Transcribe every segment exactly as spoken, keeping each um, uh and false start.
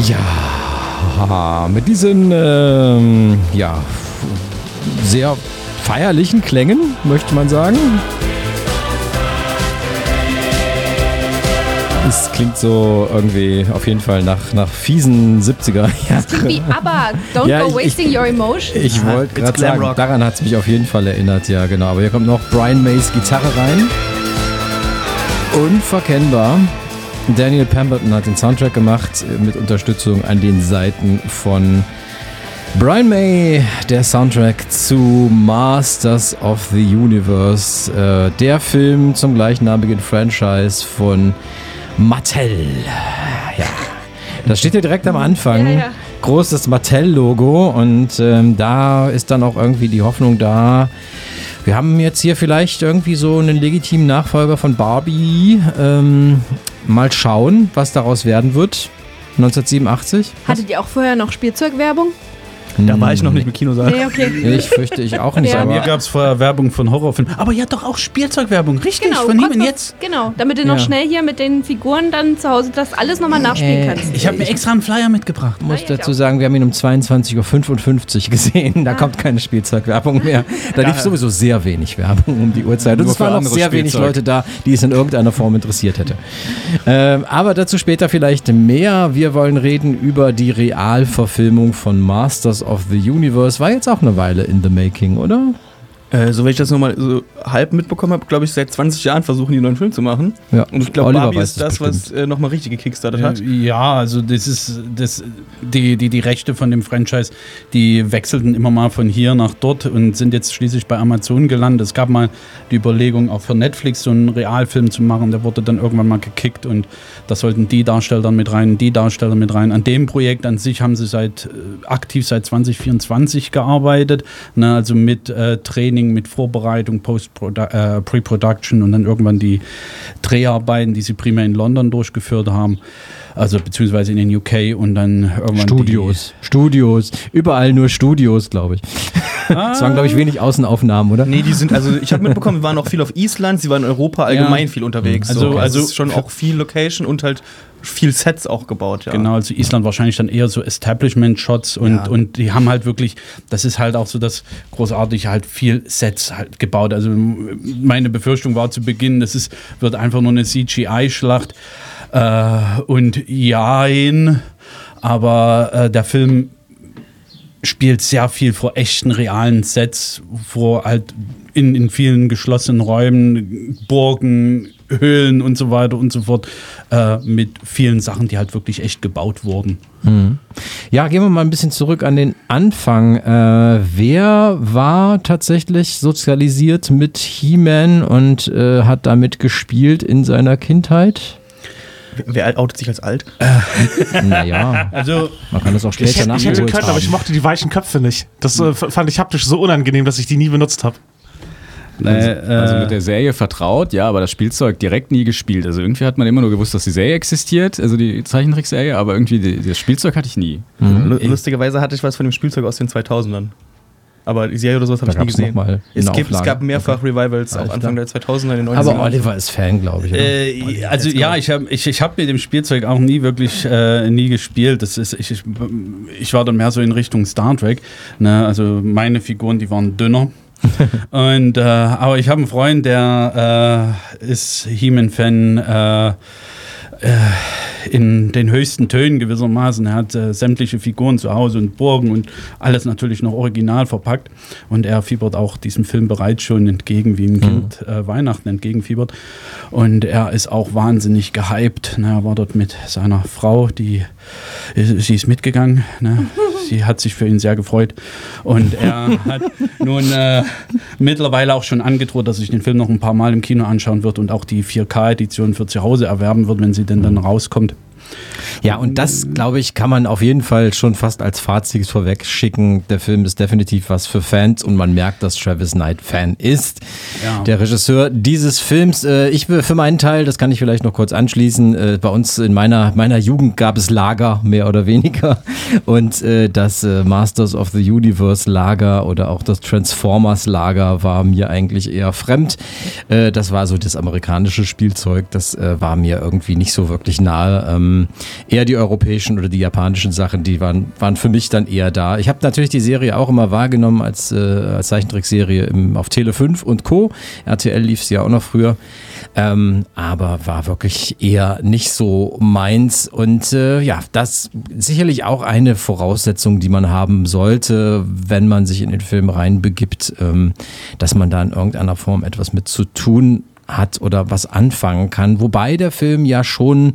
Ja, mit diesen ähm, ja, sehr feierlichen Klängen, möchte man sagen. Es klingt so irgendwie auf jeden Fall nach, nach fiesen siebziger Jahren. Das klingt wie ABBA, Don't ja, Go ich, Wasting ich, Your Emotions. Ich ja, wollte gerade sagen, Rock. Daran hat es mich auf jeden Fall erinnert, ja genau. Aber hier kommt noch Brian Mays Gitarre rein. Unverkennbar. Daniel Pemberton hat den Soundtrack gemacht mit Unterstützung an den Seiten von Brian May, der Soundtrack zu Masters of the Universe, äh, der Film zum gleichnamigen Franchise von Mattel. Ja, das steht hier direkt am Anfang. Ja, ja. Großes Mattel-Logo und ähm, da ist dann auch irgendwie die Hoffnung da. Wir haben jetzt hier vielleicht irgendwie so einen legitimen Nachfolger von Barbie. Ähm, mal schauen, was daraus werden wird. neunzehnhundertsiebenundachtzig. Hattet ihr auch vorher noch Spielzeugwerbung? Da war ich noch nicht mit Kinosaal. Nee, okay. Ich fürchte, ich auch nicht. Ja. Bei mir gab es vorher Werbung von Horrorfilmen. Aber ja, doch auch Spielzeugwerbung. Richtig, genau, von ihm und jetzt. Genau, damit du noch ja. schnell hier mit den Figuren dann zu Hause das alles nochmal nachspielen äh, kannst. Ich habe mir extra einen Flyer mitgebracht. Ich muss ja, dazu sagen, wir haben ihn um zweiundzwanzig Uhr fünfundfünfzig gesehen. Da ah. kommt keine Spielzeugwerbung mehr. Da lief sowieso sehr wenig Werbung um die Uhrzeit. Und es waren noch sehr wenig Leute da, die es in irgendeiner Form interessiert hätte. Ähm, aber dazu später vielleicht mehr. Wir wollen reden über die Realverfilmung von Masters of the Universe. Es war jetzt auch eine Weile in the making, oder? Äh, so, wenn ich das nochmal so halb mitbekommen habe, glaube ich, seit zwanzig Jahren versuchen die einen neuen Film zu machen. Ja. Und ich glaube, Barbie ist das, was äh, nochmal richtig gekickstartet hat. Ja, also das ist das, die, die, die Rechte von dem Franchise, die wechselten immer mal von hier nach dort und sind jetzt schließlich bei Amazon gelandet. Es gab mal die Überlegung, auch für Netflix so einen Realfilm zu machen. Der wurde dann irgendwann mal gekickt und da sollten die Darsteller mit rein, die Darsteller mit rein. An dem Projekt an sich haben sie seit äh, aktiv seit zwanzig vierundzwanzig gearbeitet, ne, also mit äh, Training, mit Vorbereitung, Post-Produ- äh, Pre-Production und dann irgendwann die Dreharbeiten, die sie primär in London durchgeführt haben, also beziehungsweise in den U K und dann irgendwann Studios, Studios, überall nur Studios, glaube ich. Ah. Das waren, glaube ich, wenig Außenaufnahmen, oder? Nee, die sind, also ich habe mitbekommen, wir waren auch viel auf Island, sie waren in Europa allgemein ja. viel unterwegs. Also, so. also es ist schon auch viel Location und halt viel Sets auch gebaut, ja. Genau, also Island wahrscheinlich dann eher so Establishment-Shots und, ja. und die haben halt wirklich, das ist halt auch so das Großartige, halt viel Sets halt gebaut. Also meine Befürchtung war zu Beginn, das ist, wird einfach nur eine C G I-Schlacht äh, und jein, aber äh, der Film spielt sehr viel vor echten, realen Sets, vor halt in, in vielen geschlossenen Räumen, Burgen, Höhlen und so weiter und so fort, äh, mit vielen Sachen, die halt wirklich echt gebaut wurden. Mhm. Ja, gehen wir mal ein bisschen zurück an den Anfang. Äh, wer war tatsächlich sozialisiert mit He-Man und äh, hat damit gespielt in seiner Kindheit? Wer outet sich als alt? Äh, naja, also man kann das auch später nachholen. Ich hätte können, aber ich mochte die weichen Köpfe nicht. Das äh, fand ich haptisch so unangenehm, dass ich die nie benutzt habe. Also, also mit der Serie vertraut, ja, aber das Spielzeug direkt nie gespielt. Also irgendwie hat man immer nur gewusst, dass die Serie existiert, also die Zeichentrickserie, aber irgendwie die, das Spielzeug hatte ich nie. Mhm. Lustigerweise hatte ich was von dem Spielzeug aus den zweitausendern. Aber die Serie oder sowas habe ich nie gesehen. Es, gibt, es gab mehrfach okay. Revivals, auch Anfang der zweitausender, in den neunzigern. Aber Oliver ist Fan, glaube ich. Äh, also ja, ich habe ich, ich hab mit dem Spielzeug auch nie wirklich äh, nie gespielt. Das ist, ich, ich, ich war dann mehr so in Richtung Star Trek. Ne? Also meine Figuren, die waren dünner. und, äh, aber ich habe einen Freund, der äh, ist He-Man-Fan äh, äh, in den höchsten Tönen gewissermaßen. Er hat äh, sämtliche Figuren zu Hause und Burgen und alles natürlich noch original verpackt. Und er fiebert auch diesem Film bereits schon entgegen, wie ein Kind äh, Weihnachten entgegenfiebert. Und er ist auch wahnsinnig gehypt. Na, er war dort mit seiner Frau, die sie ist mitgegangen. Ne? Sie hat sich für ihn sehr gefreut. Und er hat nun äh, mittlerweile auch schon angedroht, dass sich den Film noch ein paar Mal im Kino anschauen wird und auch die vier K-Edition für zu Hause erwerben wird, wenn sie denn dann rauskommt. Ja, und das, glaube ich, kann man auf jeden Fall schon fast als Fazit vorweg schicken. Der Film ist definitiv was für Fans und man merkt, dass Travis Knight Fan ist. Ja. Der Regisseur dieses Films. Äh, ich will für meinen Teil, das kann ich vielleicht noch kurz anschließen, äh, bei uns in meiner, meiner Jugend gab es Lager, mehr oder weniger. Und äh, das äh, Masters of the Universe Lager oder auch das Transformers Lager war mir eigentlich eher fremd. Äh, das war so das amerikanische Spielzeug, das äh, war mir irgendwie nicht so wirklich nahe. Ähm, ähm, eher die europäischen oder die japanischen Sachen, die waren, waren für mich dann eher da. Ich habe natürlich die Serie auch immer wahrgenommen als, äh, als Zeichentrickserie im, auf Tele fünf und Co. R T L lief sie ja auch noch früher. Ähm, aber war wirklich eher nicht so meins und äh, ja, das sicherlich auch eine Voraussetzung, die man haben sollte, wenn man sich in den Film reinbegibt, ähm, dass man da in irgendeiner Form etwas mit zu tun hat oder was anfangen kann, wobei der Film ja schon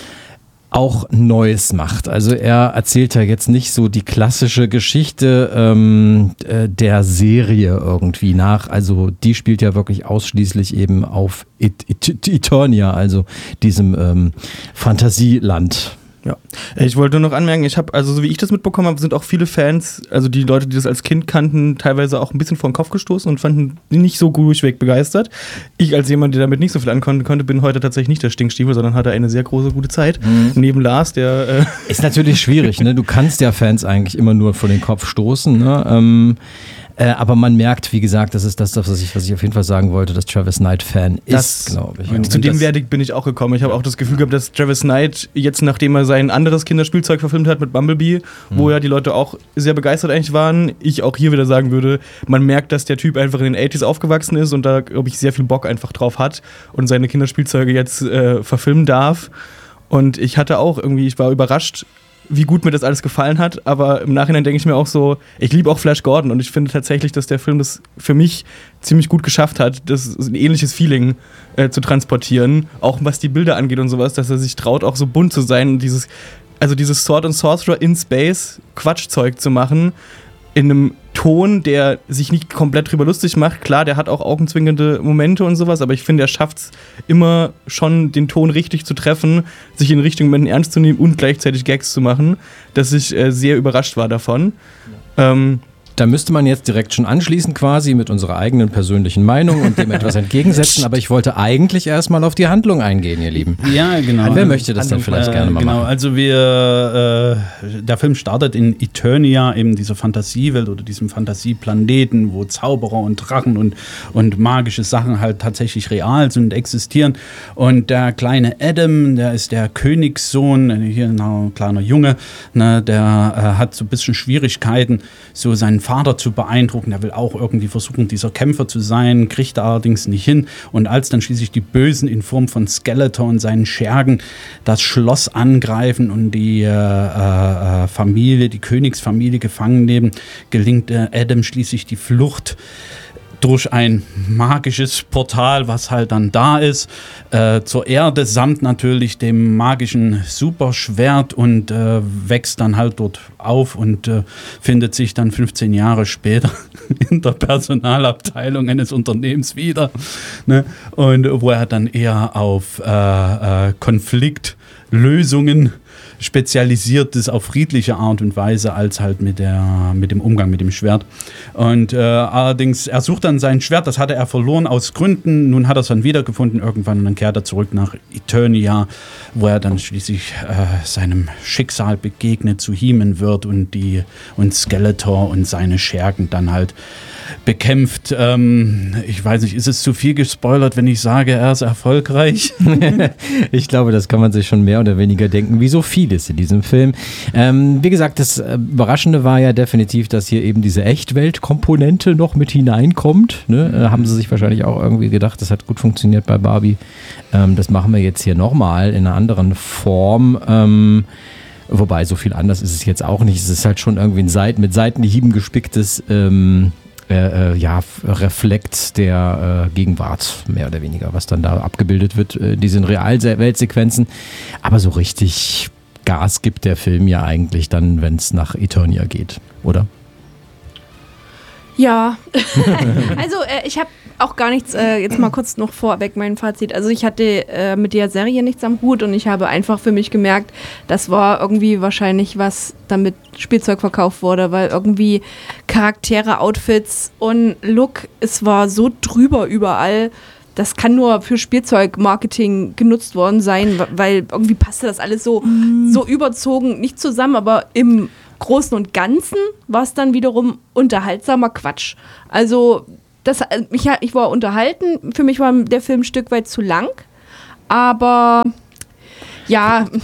auch Neues macht. Also er erzählt ja jetzt nicht so die klassische Geschichte ähm, äh, der Serie irgendwie nach. Also die spielt ja wirklich ausschließlich eben auf It- It- Eternia, also diesem ähm, Fantasieland. Ja, ich wollte nur noch anmerken, ich habe, also so wie ich das mitbekommen habe, sind auch viele Fans, also die Leute, die das als Kind kannten, teilweise auch ein bisschen vor den Kopf gestoßen und fanden die nicht so durchweg begeistert. Ich als jemand, der damit nicht so viel ankommen konnte, bin heute tatsächlich nicht der Stinkstiefel, sondern hatte eine sehr große, gute Zeit. Mhm. Neben Lars, der... Äh ist natürlich schwierig, ne? Du kannst ja Fans eigentlich immer nur vor den Kopf stoßen, ne? Ähm Äh, aber man merkt, wie gesagt, das ist das, was ich, was ich auf jeden Fall sagen wollte, dass Travis Knight Fan ist, glaube ich. Und zu dem Verdikt bin ich auch gekommen. Ich habe auch das Gefühl gehabt, dass Travis Knight jetzt, nachdem er sein anderes Kinderspielzeug verfilmt hat mit Bumblebee, mhm. wo ja die Leute auch sehr begeistert eigentlich waren, ich auch hier wieder sagen würde, man merkt, dass der Typ einfach in den achtziger aufgewachsen ist und da, glaube ich, sehr viel Bock einfach drauf hat und seine Kinderspielzeuge jetzt äh, verfilmen darf. Und ich hatte auch irgendwie, ich war überrascht, wie gut mir das alles gefallen hat, aber im Nachhinein denke ich mir auch so, ich liebe auch Flash Gordon und ich finde tatsächlich, dass der Film das für mich ziemlich gut geschafft hat, das ein ähnliches Feeling äh, zu transportieren, auch was die Bilder angeht und sowas, dass er sich traut, auch so bunt zu sein und dieses, also dieses Sword and Sorcerer in Space Quatschzeug zu machen, in einem Ton, der sich nicht komplett drüber lustig macht. Klar, der hat auch augenzwinkernde Momente und sowas, aber ich finde, er schafft es immer schon, den Ton richtig zu treffen, sich in richtigen Momenten ernst zu nehmen und gleichzeitig Gags zu machen, dass ich äh, sehr überrascht war davon. Ja. Ähm, Da müsste man jetzt direkt schon anschließen quasi mit unserer eigenen persönlichen Meinung und dem etwas entgegensetzen, aber ich wollte eigentlich erstmal auf die Handlung eingehen, ihr Lieben. Ja, genau. Wer möchte das dann vielleicht äh, gerne mal genau. machen? Also wir, äh, der Film startet in Eternia, eben dieser Fantasiewelt oder diesem Fantasieplaneten, wo Zauberer und Drachen und, und magische Sachen halt tatsächlich real sind und existieren. Und der kleine Adam, der ist der Königssohn, hier ein kleiner Junge, ne, der äh, hat so ein bisschen Schwierigkeiten, so seinen Vater zu beeindrucken. Er will auch irgendwie versuchen, dieser Kämpfer zu sein, kriegt er allerdings nicht hin. Und als dann schließlich die Bösen in Form von Skeletor und seinen Schergen das Schloss angreifen und die äh, äh, Familie, die Königsfamilie gefangen nehmen, gelingt äh, Adam schließlich die Flucht durch ein magisches Portal, was halt dann da ist, äh, zur Erde, samt natürlich dem magischen Superschwert und äh, wächst dann halt dort auf und äh, findet sich dann fünfzehn Jahre später in der Personalabteilung eines Unternehmens wieder, ne? Und wo er dann eher auf äh, äh, Konfliktlösungen spezialisiert ist, auf friedliche Art und Weise, als halt mit, der, mit dem Umgang mit dem Schwert. Und äh, allerdings, er sucht dann sein Schwert, das hatte er verloren aus Gründen, nun hat er es dann wiedergefunden irgendwann und dann kehrt er zurück nach Eternia, wo er dann schließlich äh, seinem Schicksal begegnet, zu He-Man wird und, die, und Skeletor und seine Schergen dann halt bekämpft. Ähm, ich weiß nicht, ist es zu viel gespoilert, wenn ich sage, er ist erfolgreich? Ich glaube, das kann man sich schon mehr oder weniger denken, wie so vieles in diesem Film. Ähm, wie gesagt, das Überraschende war ja definitiv, dass hier eben diese Echtwelt-Komponente noch mit hineinkommt. Ne? Äh, haben sie sich wahrscheinlich auch irgendwie gedacht, das hat gut funktioniert bei Barbie. Ähm, das machen wir jetzt hier nochmal in einer anderen Form. Ähm, wobei, so viel anders ist es jetzt auch nicht. Es ist halt schon irgendwie ein Seiten, mit Seitenhieben gespicktes ähm, Äh, äh, ja, Reflekt der äh, Gegenwart, mehr oder weniger, was dann da abgebildet wird, äh, diese Realweltsequenzen. Aber so richtig Gas gibt der Film ja eigentlich dann, wenn es nach Eternia geht, oder? Ja, also äh, ich habe auch gar nichts, äh, jetzt mal kurz noch vorweg mein Fazit. Also ich hatte äh, mit der Serie nichts am Hut und ich habe einfach für mich gemerkt, das war irgendwie wahrscheinlich was, damit Spielzeug verkauft wurde, weil irgendwie Charaktere, Outfits und Look, es war so drüber überall. Das kann nur für Spielzeugmarketing genutzt worden sein, weil irgendwie passte das alles so, mm. so überzogen, nicht zusammen, aber im Großen und Ganzen war es dann wiederum unterhaltsamer Quatsch. Also das, ich, ich war unterhalten, für mich war der Film ein Stück weit zu lang, aber ja,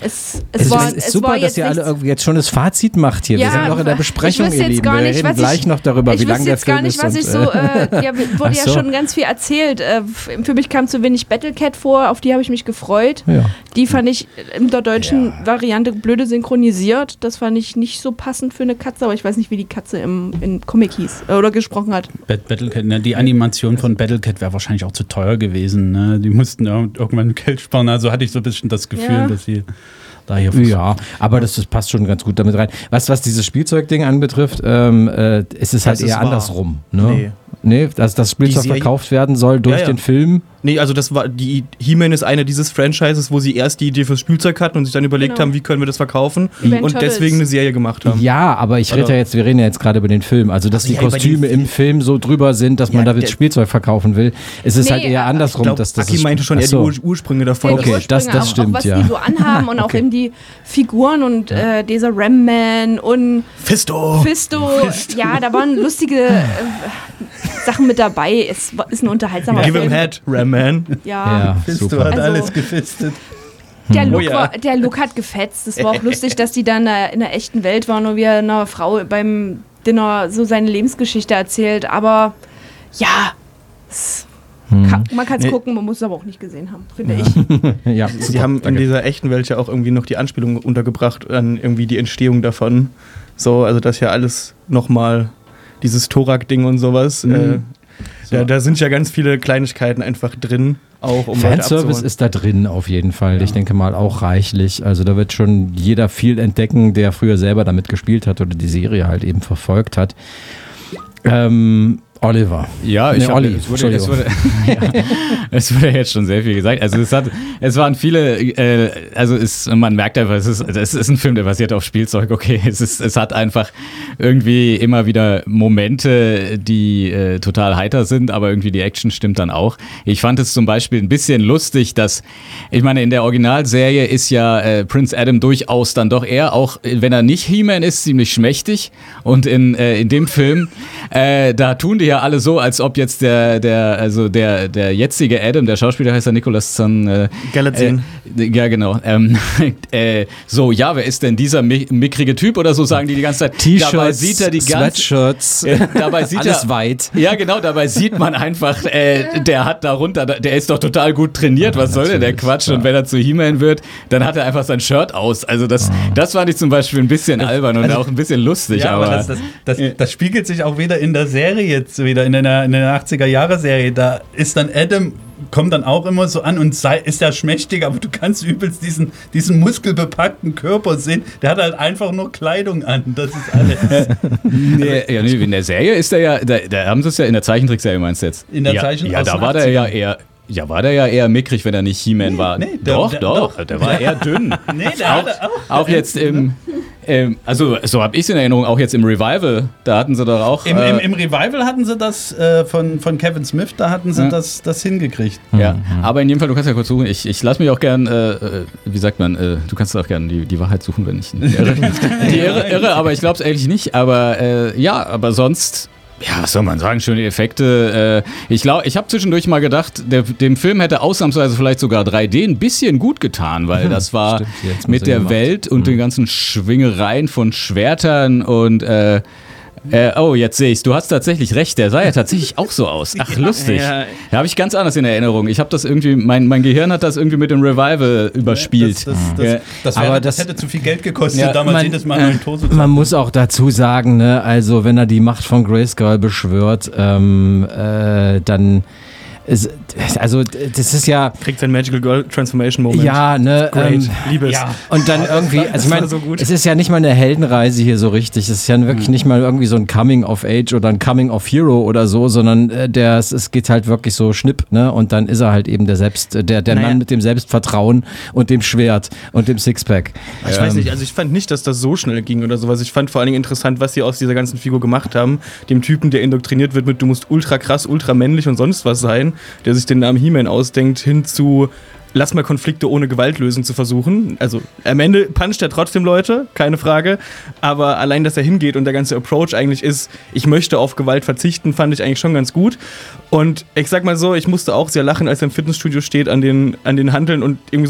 Es, es, Es war, ist es super, war dass jetzt ihr alle nichts- irgendwie jetzt schon das Fazit macht hier. Ja, Wir sind noch in der Besprechung, ich wüsste ihr jetzt Lieben. gar Wir nicht, reden was gleich ich, noch darüber, ich wie lang wüsste der jetzt gar Film nicht, ist. was ich und, so, äh, ja, wurde Ach ja so. schon ganz viel erzählt. Äh, f- für mich kam zu wenig Battlecat vor, auf die habe ich mich gefreut. Ja. Die fand ich in der deutschen Variante blöde synchronisiert. Das fand ich nicht so passend für eine Katze, aber ich weiß nicht, wie die Katze im, im Comic hieß äh, oder gesprochen hat. Bat- Battlecat, ne, die Animation von Battlecat wäre wahrscheinlich auch zu teuer gewesen. Ne? Die mussten ja irgendwann Geld sparen. Also hatte ich so ein bisschen das Gefühl, Ja. dass sie da hier Ja, aber das, das passt schon ganz gut damit rein. Was, was dieses Spielzeugding anbetrifft, ähm, äh, ist es halt Das ist eher wahr. andersrum. Ne? Nee. Nee, dass das Spielzeug Die Serie- verkauft werden soll durch Ja, ja. den Film. Nee, also das war die He-Man ist eine dieses Franchises, wo sie erst die Idee fürs Spielzeug hatten und sich dann überlegt Genau. haben, wie können wir das verkaufen Wie und Ben deswegen eine Serie gemacht haben. Ja, aber ich rede Oder- ja jetzt, wir reden ja jetzt gerade über den Film. Also, dass Also die ja, über Kostüme den im Film so drüber sind, dass man Ja, damit der- Spielzeug verkaufen will. Es ist Nee, halt eher aber andersrum. Ich glaube, dass das Aki ist- meinte schon Ach eher so. die Ur Ursprünge davon. Ja, die Okay, das- Ursprünge, das auch, stimmt, auch was ja. die so anhaben und auch Okay. eben die Figuren und äh, dieser Ram-Man und Fisto! Fisto. Ja, da waren lustige äh, Sachen mit dabei. Es war- ist ein unterhaltsamer Give him Film. head, Ram Man. Ja. Ja, Fisto super. hat Also- alles gefistet. Der Look, Oh ja. war, der Look hat gefetzt. Es war auch lustig, dass die dann in der, in der echten Welt waren und wie er einer Frau beim Dinner so seine Lebensgeschichte erzählt. Aber ja, es kann, man kann es Nee. gucken, man muss es aber auch nicht gesehen haben, finde ich. Ja, Sie super, haben in danke. dieser echten Welt ja auch irgendwie noch die Anspielung untergebracht an irgendwie die Entstehung davon. So, also das ja alles nochmal dieses Thorak-Ding und sowas. Äh, da, da sind ja ganz viele Kleinigkeiten einfach drin, auch um Leute Fanservice abzuholen. ist da drin auf jeden Fall. Ich denke mal auch reichlich. Also da wird schon jeder viel entdecken, der früher selber damit gespielt hat oder die Serie halt eben verfolgt hat. Ähm, Oliver. Ja, ich Nee, hab, Olli, es, wurde, es, Entschuldigung. wurde, ja, es wurde jetzt schon sehr viel gesagt. Also es, hat, es waren viele, äh, also es, man merkt einfach, es ist, es ist ein Film, der basiert auf Spielzeug. Okay, es, ist, es hat einfach irgendwie immer wieder Momente, die äh, total heiter sind, aber irgendwie die Action stimmt dann auch. Ich fand es zum Beispiel ein bisschen lustig, dass, ich meine, in der Originalserie ist ja äh, Prince Adam durchaus dann doch eher, auch wenn er nicht He-Man ist, ziemlich schmächtig. Und in, äh, in dem Film, äh, da tun die ja alle so, als ob jetzt der, der, also der, der jetzige Adam, der Schauspieler heißt ja Nicholas Zahn, äh, Galatzin. äh, ja, genau. Ähm, äh, so, ja, wer ist denn dieser mi- mickrige Typ oder so, sagen die die ganze Zeit. Dabei T-Shirts, sieht er die ganze Sweatshirts, äh, dabei sieht alles er, weit. Ja, genau, dabei sieht man einfach, äh, der hat darunter, der ist doch total gut trainiert, was soll denn der natürlich, Quatsch? klar. Und wenn er zu He-Man wird, dann hat er einfach sein Shirt aus. Also das, das fand ich zum Beispiel ein bisschen albern und auch ein bisschen lustig. Ja, aber aber das, das, das, das spiegelt sich auch wieder in der Serie jetzt wieder, in der, in der achtziger-Jahre-Serie. Da ist dann Adam, kommt dann auch immer so an und sei, ist ja schmächtig, aber du kannst übelst diesen, diesen muskelbepackten Körper sehen. Der hat halt einfach nur Kleidung an. Das ist alles. Nee, ja, nee, in der Serie ist er ja, da, da haben sie es ja in der Zeichentrickserie, meinst du jetzt? In der ja, Zeichen- Ja, aus da den war der ja achtzigern. eher, ja, war der ja eher mickrig, wenn er nicht He-Man war. nee, der- doch, der- doch, doch. der war eher dünn. Nee, der auch, hatte auch. auch jetzt im, ähm, also so habe ich es in Erinnerung, auch jetzt im Revival, da hatten sie doch auch. Im, im, äh, Im Revival hatten sie das äh, von, von Kevin Smith, da hatten sie Ja. das, das hingekriegt. Ja, aber in jedem Fall, du kannst ja kurz suchen. Ich, ich lasse mich auch gern, äh, äh, wie sagt man, äh, du kannst auch gern die, die Wahrheit suchen, wenn ich nicht irre. die irre, irre, aber ich glaube es eigentlich nicht. Aber äh, ja, aber sonst, ja, was soll man sagen, schöne Effekte. Äh, ich glaube, ich habe zwischendurch mal gedacht, der, dem Film hätte ausnahmsweise vielleicht sogar drei D ein bisschen gut getan, weil das war Stimmt, jetzt mit muss er der gemacht. Welt und den ganzen Schwingereien von Schwertern und äh, Äh, oh, jetzt sehe ich's. Du hast tatsächlich recht. Der sah ja tatsächlich auch so aus. Ach, lustig. Ja. Da habe ich ganz anders in Erinnerung. Ich habe das irgendwie, mein, mein Gehirn hat das irgendwie mit dem Revival überspielt. Das, das, das, Ja. das, wäre- Aber das das- hätte zu viel Geld gekostet, Ja, damals man- jedes Mal einen Torso zu Man muss auch dazu sagen, ne, also wenn er die Macht von Grayskull beschwört, ähm, äh, dann ist, also das ist ja, Kriegt sein Magical Girl Transformation Moment. ja, ne, Great. ähm, Liebe es. Ja. und dann irgendwie, also ich war meine, so gut. es ist ja nicht mal eine Heldenreise hier so richtig. Es ist ja wirklich nicht mal irgendwie so ein Coming of Age oder ein Coming of Hero oder so, sondern äh, der, es, es geht halt wirklich so schnipp, ne? Und dann ist er halt eben der Selbst, der, der Naja. Mann mit dem Selbstvertrauen und dem Schwert und dem Sixpack. Ich weiß nicht, also ich fand nicht, dass das so schnell ging oder sowas. Ich fand vor allen Dingen interessant, was sie aus dieser ganzen Figur gemacht haben. Dem Typen, der indoktriniert wird mit, du musst ultra krass, ultra männlich und sonst was sein, der sich den Namen He-Man ausdenkt, hin zu lass mal Konflikte ohne Gewalt lösen zu versuchen. Also am Ende puncht er trotzdem Leute, keine Frage. Aber allein, dass er hingeht und der ganze Approach eigentlich ist, ich möchte auf Gewalt verzichten, fand ich eigentlich schon ganz gut. Und ich sag mal so, ich musste auch sehr lachen, als er im Fitnessstudio steht an den, an den Hanteln und irgendwie so